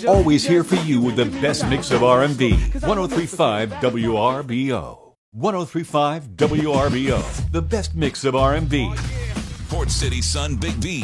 always here for you with the best mix of R&B. 103.5 WRBO. 103.5 WRBO. The best mix of R&B. Port City Sun Big B.